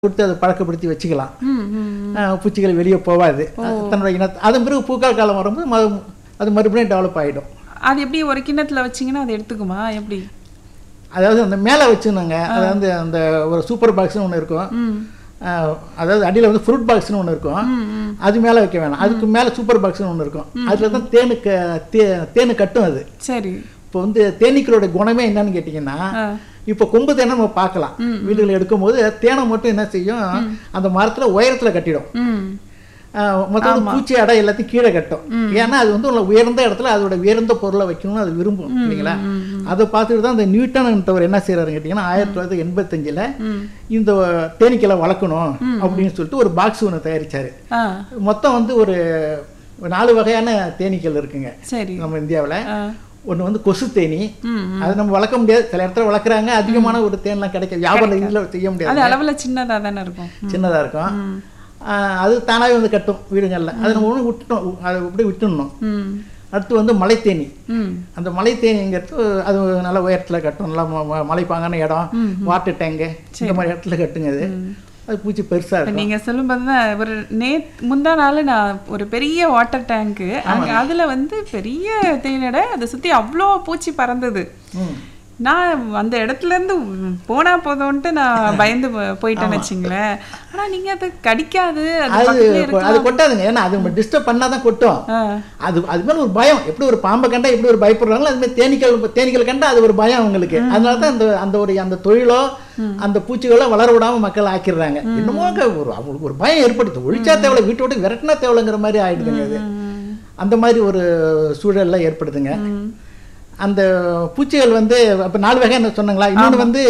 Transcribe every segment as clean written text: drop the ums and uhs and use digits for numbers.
கொடுத்து அதை பழக்கப்படுத்தி வச்சுக்கலாம். பூச்சிகள் வெளியே போகாது. தன்னுடைய அதன் பிறகு பூக்கால் காலம் வரும்போது அது மறுபடியும் டெவலப் ஆகிடும். அது எப்படி ஒரு கிண்ணத்தில் வச்சிங்கன்னா அது எடுத்துக்குமா எப்படி? அதாவது அந்த மேலே வச்சுருந்தாங்க, அது வந்து அந்த ஒரு சூப்பர் பாக்ஸ்னு ஒன்று இருக்கும். அதாவது அடியில் வந்து ஃப்ரூட் பாக்ஸ்னு ஒன்று இருக்கும், அது மேலே வைக்க வேணாம். அதுக்கு மேலே சூப்பர் பாக்ஸ்னு ஒன்று இருக்கும். அதில் தான் தேனு கட்டும். அது சரி. இப்போ வந்து தேனீக்களோட குணமே என்னன்னு கேட்டிங்கன்னா, இப்போ கொம்பு தேனை நம்ம பார்க்கலாம். வீடுகளை எடுக்கும்போது தேனை மட்டும் என்ன செய்யும், அந்த மரத்தில் உயரத்தில் கட்டிடும். மொத்தம் பூச்சி அடை எல்லாத்தையும் கீழே கட்டும். ஏன்னா அது வந்து உயர்ந்த இடத்துல அதோட உயர்ந்த பொருளை வைக்கணும்னு அது விரும்பும் இல்லைங்களா. அதை பார்த்துட்டு தான் அந்த நியூட்டன்ன்றவர் என்ன செய்யறாருன்னு கேட்டிங்கன்னா, 1985 இந்த தேனீக்களை வளர்க்கணும் அப்படின்னு சொல்லிட்டு ஒரு பாக்ஸ் ஒன்று தயாரிச்சாரு. மொத்தம் வந்து ஒரு 4 வகையான தேனீக்கள் இருக்குங்க நம்ம இந்தியாவில். ஒன்று வந்து கொசு தேனி, அது நம்ம வளர்க்க முடியாது. சில இடத்துல வளர்க்குறாங்க, அதிகமான ஒரு தேன்லாம் கிடைக்கும், வியாபாரம் இதில் செய்ய முடியாது. அளவில் சின்னதாக தானே இருக்கும், சின்னதாக இருக்கும். அது தானாகவே வந்து கட்டும் வீடுங்களில். அதை நம்ம ஒன்று விட்டுட்டோம், அதை இப்படி விட்டுடணும். அடுத்து வந்து மலைத்தேனி. அந்த மலைத்தேனிங்கிறது அது நல்ல உயரத்தில் கட்டும், நல்லா மலைப்பாங்கான இடம், வாட்டர் டேங்கு இந்த மாதிரி இடத்துல கட்டுங்க. அது பூச்சி பெருசாக இருக்கும். நீங்கள் சொல்லும்போது தான் ஒரு முந்தா நாள் நான் ஒரு பெரிய வாட்டர் டேங்க்கு அதில் வந்து பெரிய தேனடை அதை சுற்றி அவ்வளோ பூச்சி பறந்தது. நான் அந்த இடத்துலேருந்து போனால் போதும்ன்ட்டு நான் பயந்து போயிட்டேன்னு வச்சிங்களேன். ஆனால் நீங்கள் அது கடிக்காது, அது கொட்டாதுங்க. ஏன்னா அது டிஸ்டர்ப் பண்ணால் தான் கொட்டும். அது மேலே ஒரு பயம். எப்படி ஒரு பாம்பை கண்டா எப்படி ஒரு பயப்படுறாங்களோ அதுமாதிரி தேனீக்கள் கண்டா அது ஒரு பயம் அவங்களுக்கு. அதனால தான் அந்த தொழிலோ அந்த பூச்சிகளோ வளர விடாமல் மக்கள் ஆக்கிடுறாங்க. என்னமோ அவங்களுக்கு ஒரு பயம் ஏற்படுத்து. ஒழிச்சா தேவை, வீட்டை விட்டு விரட்டினா தேவைங்கிற மாதிரி ஆயிடுதுங்க. அது அந்த மாதிரி ஒரு சூழல்லாம் ஏற்படுதுங்க. அந்த பூச்சிகள் வந்து இப்போ 4 வகை என்ன சொன்னாங்களா. இன்னொன்று வந்து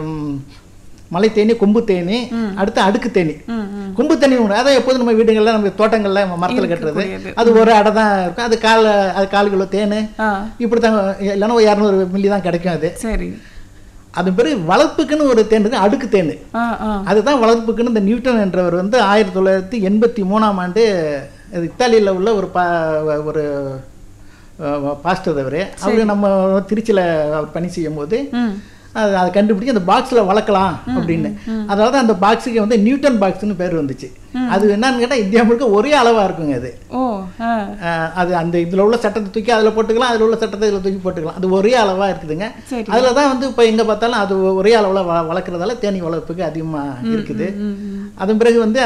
மலை தேனி, கொம்பு தேனி, அடுத்து அடுக்கு தேனி. கொம்பு தேனி அதான் எப்போதும் நம்ம வீடுகளில் நம்ம தோட்டங்களில் மரத்தில் கட்டுறது. அது ஒரு அடை தான் இருக்கும். அது 4 கிலோ தேன் இப்படி தான், இல்லைன்னா 200 மில்லி தான் கிடைக்கும். அது சரி. அது பிறகு வளர்ப்புக்குன்னு ஒரு தேன் இருக்கு, அடுக்கு தேன். அதுதான் வளர்ப்புக்குன்னு இந்த நியூட்டன் என்றவர் வந்து 1983 இத்தாலியில் உள்ள ஒரு பாஸ்டர் அவர். அவரு நம்ம திருச்சியில் அவர் பணி செய்யும் போது அதை கண்டுபிடிச்சி அந்த பாக்ஸில் வளர்க்கலாம் அப்படின்னு. அதனால தான் அந்த பாக்ஸுக்கு வந்து நியூட்டன் பாக்ஸ்னு பேர் வந்துச்சு. அது என்னன்னு கேட்டால் இந்தியா முழுக்க ஒரே அளவாக இருக்குங்க. அது அந்த இதில் உள்ள சட்டத்தை தூக்கி அதில் போட்டுக்கலாம், அதில் உள்ள சட்டத்தை இதில் தூக்கி போட்டுக்கலாம். அது ஒரே அளவாக இருக்குதுங்க. அதில் தான் வந்து இப்போ எங்கே பார்த்தாலும் அது ஒரே அளவில் வளர்க்குறதால தேனீ வளர்ப்புக்கு அதிகமாக இருக்குது. அதன் பிறகு வந்து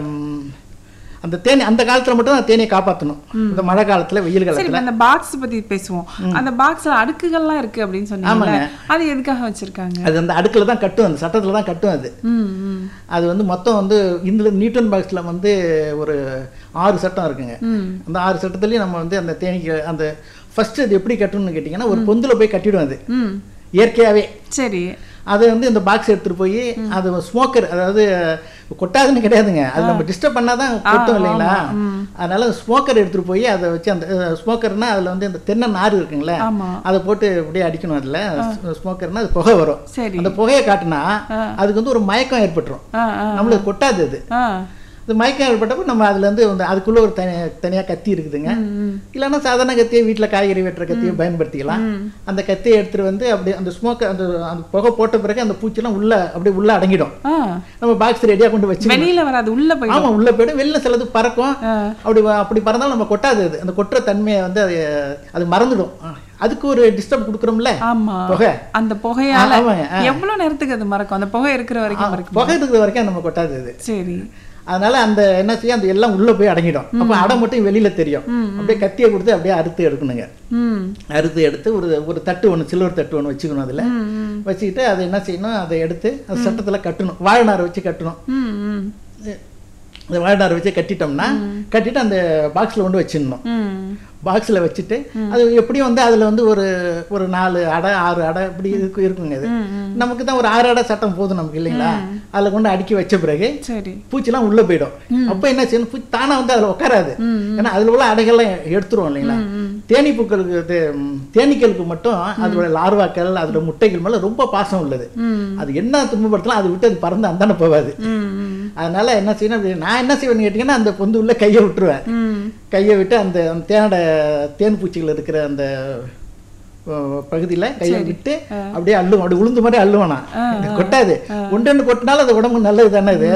அந்த தேனி அந்த காலத்துல மட்டும் தான் தேனியை காப்பாற்றணும். இந்த மழை காலத்துல, வெயில் காலத்துல. அந்த பாக்ஸ் பத்தி பேசுவோம். அந்த பாக்ஸ்ல அடுக்குகள்லாம் இருக்கு அப்படின்னு சொன்னாங்க. அது எதுக்காக வச்சிருக்காங்க? அது அந்த அடுக்குல தான் கட்டும், அந்த சட்டத்துல தான் கட்டும். அது வந்து மொத்தம் வந்து இந்த நியூட்டன் பாக்ஸ்ல வந்து ஒரு 6 சட்டம் இருக்குங்க. அந்த 6 சட்டத்துலயும் நம்ம வந்து அந்த தேனிக்கு அந்த ஃபர்ஸ்ட் அது எப்படி கட்டணும்னு கேட்டீங்கன்னா, ஒரு பொந்துல போய் கட்டிடும். அது இயற்கையாவே. சரி. அதை வந்து இந்த பாக்ஸ் எடுத்துட்டு போய் அது ஸ்மோக்கர், அதாவது கொட்டாதுன்னு கிடையாதுங்க, அது நம்ம டிஸ்டர்ப் பண்ணாதான் கொட்டும் இல்லைங்களா. அதனால ஸ்மோக்கர் எடுத்துட்டு போய் அதை வச்சு, அந்த ஸ்மோக்கர்னா அதுல வந்து இந்த தென்னை நார் இருக்குங்களே, அதை போட்டு அப்படியே அடிக்கணும். அதுல ஸ்மோக்கர்னா அது புகை வரும். அந்த புகையை காட்டினா அதுக்கு வந்து ஒரு மயக்கம் ஏற்பட்டுரும், நம்மளுக்கு கொட்டாது. அது மயக்கம் ஏற்பட்டப்போ நம்ம அதுல இருந்து அதுக்குள்ள ஒரு தனியா கத்தி இருக்குதுங்க. இல்லைன்னா சாதாரண கத்தியை வீட்டில் காய்கறி வெட்டுற கத்தியை பயன்படுத்திக்கலாம். அந்த கத்தியை எடுத்துட்டு வந்து அப்படி அந்த ஸ்மோக்கர் அந்த புகை போட்ட பிறகு அந்த பூச்சிலாம் அப்படியே உள்ள அடங்கிடும். நம்ம பாக்ஸ் ரெடியா கொண்டு வச்சு வெளியில வராது, உள்ள போய். ஆமா, உள்ள போயிடும். வெளில சிலது பறக்கும். அப்படி பறந்தாலும் நம்ம கொட்டாது. அது அந்த கொட்டுற தன்மையை வந்து அது மறந்துடும். அதுக்கு ஒரு டிஸ்டர்ப் கொடுக்குறோம்ல புகை. அந்த புகையால எவ்வளவு நேரத்துக்கு அது மறக்கும்? அந்த புகை இருக்கிற வரைக்கும், புகை இருக்கிற வரைக்கும் நம்ம கொட்டாது. அது சரி. அதனால அந்த என்ன செய்யும், அந்த எல்லாம் உள்ள போய் அடங்கிடும். அப்ப அடை மட்டும் வெளியில தெரியும். அப்படியே கத்தியை கொடுத்து அப்படியே அறுத்து எடுக்கணுங்க. அறுத்து எடுத்து ஒரு தட்டு ஒன்று, சில்வர் தட்டு ஒன்று வச்சுக்கணும். அதுல வச்சுக்கிட்டு அதை என்ன செய்யணும், அதை எடுத்து அந்த சட்டத்துல கட்டணும். வாழைநாரை வச்சு கட்டணும். அந்த வாழைநாரை வச்சு கட்டிட்டு அந்த பாக்ஸ்ல கொண்டு வச்சிடணும். பாக்ஸில் வச்சுட்டு அது எப்படியும் வந்து அதில் வந்து ஒரு 4 அடை 6 அடை இப்படி இருக்குங்க. அது நமக்கு தான் ஒரு 6 அடை சட்டம் போதும் நமக்கு இல்லைங்களா. அதில் கொண்டு அடுக்கி வச்ச பிறகு பூச்சிலாம் உள்ளே போயிடும். அப்போ என்ன செய்யணும், பூச்சி தானாக வந்து அதில் உட்காராது. ஏன்னா அதில் உள்ள அடைகள்லாம் எடுத்துருவோம் இல்லைங்களா. தேனீக்களுக்கு மட்டும் அதோட லார்வாக்கள், அதோட முட்டைகள் மேலே ரொம்ப பாசம் உள்ளது. அது என்ன துன்பப்படுத்தலாம் அதை விட்டு அது பறந்து அந்தானே போகாது. அதனால என்ன செய்யணும், நான் என்ன செய்வேன்னு கேட்டீங்கன்னா, அந்த பொந்து உள்ள கையை விட்டுருவேன். கையை விட்டு அந்த தேன் பூச்சிகள் இருக்கிற அந்த பகுதியில் கையை விட்டு அப்படியே அள்ளுவோம். அப்படி உளுந்து மாதிரி அள்ளுவேனா, கொட்டாது. ஒன்று கொட்டினாலும் அது உடம்பு நல்லது தானே. இது